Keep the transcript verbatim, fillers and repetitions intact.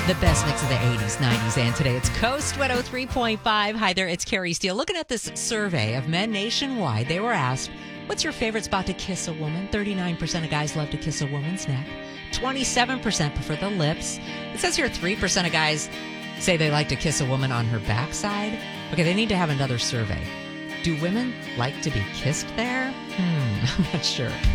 The best mix of the eighties, nineties, and today. It's Coast one oh three point five. Hi there, it's Carrie Steele. Looking at this survey of men nationwide, they were asked, what's your favorite spot to kiss a woman? thirty-nine percent of guys love to kiss a woman's neck. twenty-seven percent prefer the lips. It says here three percent of guys say they like to kiss a woman on her backside. Okay, they need to have another survey. Do women like to be kissed there? Hmm, I'm not sure.